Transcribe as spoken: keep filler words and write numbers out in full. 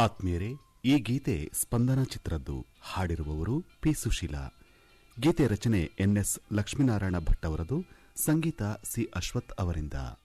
ಆತ್ಮೀಯರೇ, ಈ ಗೀತೆ ಸ್ಪಂದನ ಚಿತ್ರದ್ದು. ಹಾಡಿರುವವರು ಪಿ ಸುಶೀಲಾ. ಗೀತೆ ರಚನೆ ಎನ್ ಎಸ್ ಲಕ್ಷ್ಮೀನಾರಾಯಣ ಭಟ್ ಅವರದು, ಸಂಗೀತ ಸಿ ಅಶ್ವಥ್ ಅವರಿಂದ.